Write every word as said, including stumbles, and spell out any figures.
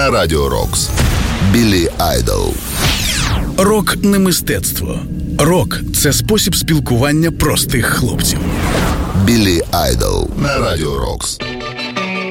на Радіо Рокс. Біллі Айдол. Рок не мистецтво. Рок – це спосіб спілкування простих хлопців. Біллі Айдол на Радіо Рокс.